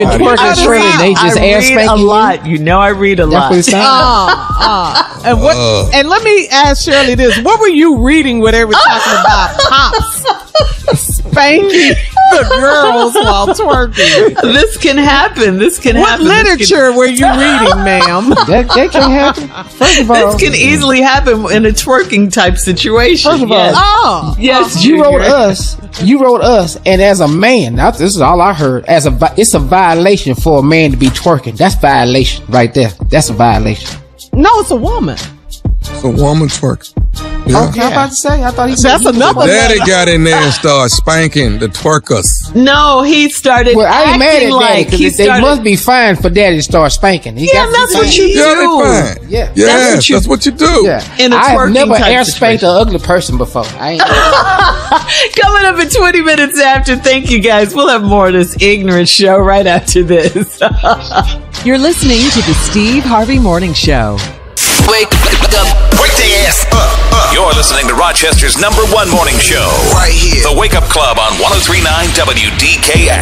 Twerking, Shirley, they just ass read a spanking lot. You know I read a lot. That's what it And what? And let me ask Shirley this: what were you reading when they were talking about pops spanking the girls while twerking? This can happen. What literature were you reading, ma'am? That can happen. First of all, This can easily happen in a twerking type situation. First of all, yes, you Junior. wrote us, and as a man, now this is all I heard. It's a violation for a man to be twerking. That's violation right there. That's a violation. No, it's a woman. It's a woman twerking. Yeah. Okay, I'm about to say. I thought he said That's another. Daddy got in there and started spanking the twerkers. No, he started. Well, I ain't mad acting at like Daddy he because they started. must be fine for Daddy to start spanking. Yeah, that's what you Yeah, they do. fine. Yeah. Yes, that's what you do. Yeah, In a I have twerking never type air spanked an ugly person before. I ain't. Coming up in 20 minutes after. Thank you, guys. We'll have more of this ignorant show right after this. You're listening to the Steve Harvey Morning Show. Wake up. Wake their ass up. You're listening to Rochester's #1 morning show. Right here. The Wake Up Club on 103.9 WDKX.